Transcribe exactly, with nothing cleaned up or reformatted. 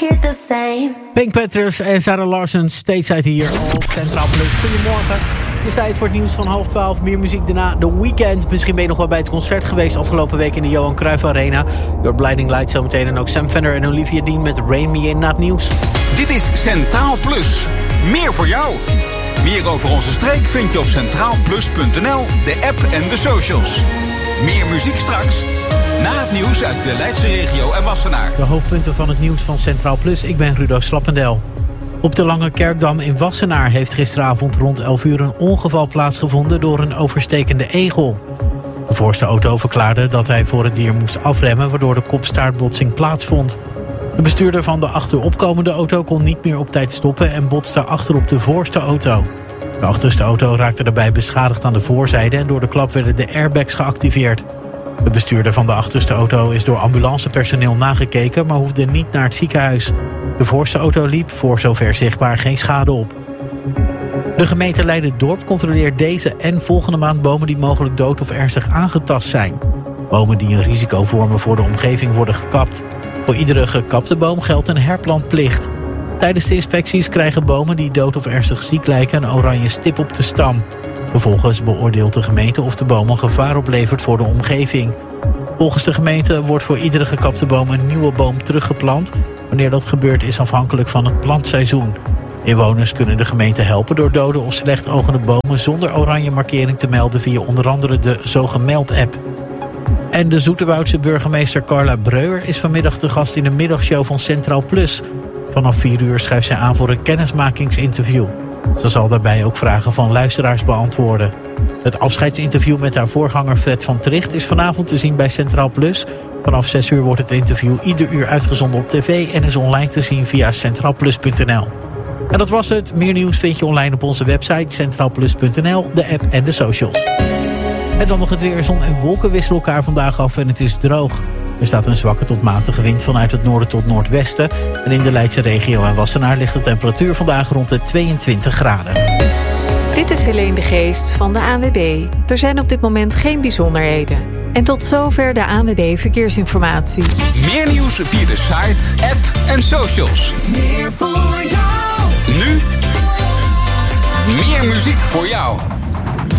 hear the same. Pink Peters en Sarah Larsen stateside hier op Centraal Plus. Goedemorgen. Het is tijd voor het nieuws van half twaalf. Meer muziek daarna. The Weeknd. Misschien ben je nog wel bij het concert geweest afgelopen week in de Johan Cruijff Arena. Your Blinding Lights zometeen. En ook Sam Fender en Olivia Dean met Rain Me In na het nieuws. Dit is Centraal Plus. Meer voor jou. Meer over onze streek vind je op centraal plus punt n l, de app en de socials. Meer muziek straks. Na het nieuws uit de Leidse regio en Wassenaar. De hoofdpunten van het nieuws van Centraal Plus. Ik ben Rudo Slappendel. Op de Lange Kerkdam in Wassenaar heeft gisteravond rond elf uur een ongeval plaatsgevonden door een overstekende egel. De voorste auto verklaarde dat hij voor het dier moest afremmen, waardoor de kopstaartbotsing plaatsvond. De bestuurder van de achteropkomende auto kon niet meer op tijd stoppen en botste achterop de voorste auto. De achterste auto raakte daarbij beschadigd aan de voorzijde en door de klap werden de airbags geactiveerd. De bestuurder van de achterste auto is door ambulancepersoneel nagekeken, maar hoefde niet naar het ziekenhuis. De voorste auto liep, voor zover zichtbaar, geen schade op. De gemeente Leiden-Dorp controleert deze en volgende maand bomen die mogelijk dood of ernstig aangetast zijn. Bomen die een risico vormen voor de omgeving worden gekapt. Voor iedere gekapte boom geldt een herplantplicht. Tijdens de inspecties krijgen bomen die dood of ernstig ziek lijken een oranje stip op de stam. Vervolgens beoordeelt de gemeente of de boom een gevaar oplevert voor de omgeving. Volgens de gemeente wordt voor iedere gekapte boom een nieuwe boom teruggeplant. Wanneer dat gebeurt is afhankelijk van het plantseizoen. Inwoners kunnen de gemeente helpen door dode of slecht ogende bomen zonder oranje markering te melden via onder andere de Zo Gemeld app. En de Zoeterwoudse burgemeester Carla Breuer is vanmiddag de gast in de middagshow van Centraal Plus. Vanaf vier uur schrijft zij aan voor een kennismakingsinterview. Ze zal daarbij ook vragen van luisteraars beantwoorden. Het afscheidsinterview met haar voorganger Fred van Tricht is vanavond te zien bij Centraal Plus. Vanaf zes uur wordt het interview ieder uur uitgezonden op tv en is online te zien via centraal plus punt n l. En dat was het. Meer nieuws vind je online op onze website centraal plus punt n l, de app en de socials. En dan nog het weer. Zon en wolken wisselen elkaar vandaag af en het is droog. Er staat een zwakke tot matige wind vanuit het noorden tot noordwesten. En in de Leidse regio en Wassenaar ligt de temperatuur vandaag rond de tweeëntwintig graden. Dit is Helene de Geest van de A N W B. Er zijn op dit moment geen bijzonderheden. En tot zover de A N W B Verkeersinformatie. Meer nieuws via de site, app en socials. Meer voor jou. Nu meer muziek voor jou.